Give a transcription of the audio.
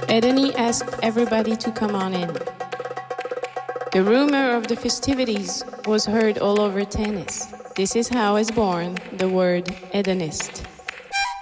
Edeni asked everybody to come on in. The rumor of the festivities was heard all over Tennis. This is how is born the word hedonist.